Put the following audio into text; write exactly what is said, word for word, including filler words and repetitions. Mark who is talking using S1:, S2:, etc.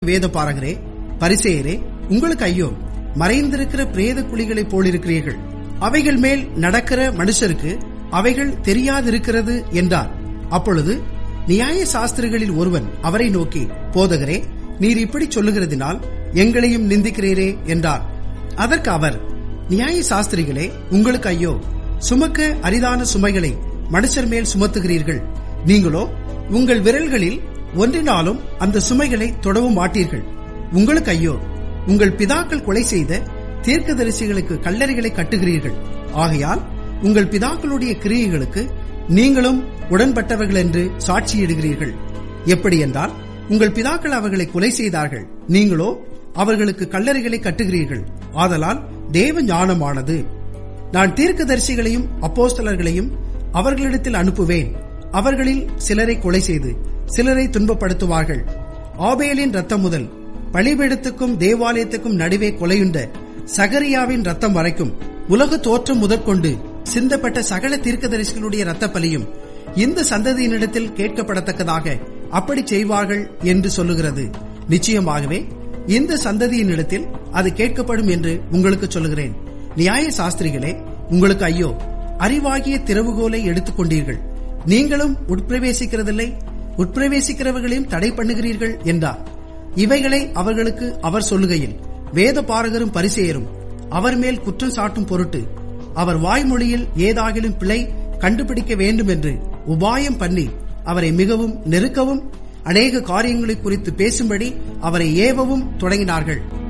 S1: வேத பாரகரே, பரிசேயரே, உங்களுக்கு ஐயோ! மறைந்திருக்கிற பிரேத குழிகளைப் போலிருக்கிறீர்கள். அவைகள் மேல் நடக்கிற மனுஷருக்கு அவைகள் தெரியாதிருக்கிறது என்றார். அப்பொழுது நியாய சாஸ்திரிகளில் ஒருவன் அவரை நோக்கி, போதகரே, நீர் இப்படி சொல்லுகிறதினால் எங்களையும் நிந்திக்கிறீரே என்றார். அதற்கு அவர், நியாய சாஸ்திரிகளே, உங்களுக்கு ஐயோ! சுமக்க அரிதான சுமைகளை மனுஷர் மேல் சுமத்துகிறீர்கள். நீங்களோ உங்கள் விரல்களில் ஒன்றினாலும் அந்த சுமைகளை தொடவும் மாட்டீர்கள். உங்களுக்கு ஐயோ! உங்கள் பிதாக்கள் கொலை செய்த தீர்க்கதரிசிகளுக்கு கல்லறைகளை கட்டுகிறீர்கள். ஆகையால் உங்கள் பிதாக்களுடைய கிரியைகளுக்கு நீங்களும் உடன்பட்டவர்கள் என்று சாட்சியிடுகிறீர்கள். எப்படி என்றால், உங்கள் பிதாக்கள் அவர்களை கொலை செய்தார்கள், நீங்களோ அவர்களுக்கு கல்லறைகளை கட்டுகிறீர்கள். ஆதலால் தேவ ஞானமானது, நான் தீர்க்கதரிசிகளையும் அப்போஸ்தலர்களையும் அவர்களிடத்தில் அனுப்புவேன். அவர்களில் சிலரை கொலை செய்து சிலரை துன்பப்படுத்துவார்கள். ஆபேலின் ரத்தம் முதல் பலிபீடத்துக்கும் தேவாலயத்துக்கும் நடுவே கொலையுண்ட சகரியாவின் ரத்தம் வரைக்கும் உலக தோற்றம் முதற்கொண்டு சிந்தப்பட்ட சகல தீர்க்கதரிசிகளுடைய ரத்த பலியும் இந்த சந்ததியினிடத்தில் கேட்கப்படத்தக்கதாக அப்படி செய்வார்கள் என்று சொல்லுகிறது. நிச்சயமாகவே இந்த சந்ததியினிடத்தில் அது கேட்கப்படும் என்று உங்களுக்கு சொல்லுகிறேன். நியாய சாஸ்திரிகளே, உங்களுக்கு ஐயோ! அறிவாகிய திறவுகோலை எடுத்துக் கொண்டீர்கள். நீங்களும் உட்பிரவேசிக்கிறதில்லை, உட்பிரவேசிக்கிறவர்களையும் தடை பண்ணுகிறீர்கள் என்றார். இவைகளை அவர்களுக்கு அவர் சொல்லுகையில் வேத பாரகரும் பரிசேயரும் அவர் மேல் குற்றம் சாட்டும் பொருட்டு அவர் வாய்மொழியில் ஏதாகிலும் பிழை கண்டுபிடிக்க வேண்டும் என்று உபாயம் பண்ணி அவரை மிகவும் நெருக்கவும் அநேக காரியங்களை குறித்து பேசும்படி அவரை ஏவவும் தொடங்கினார்கள்.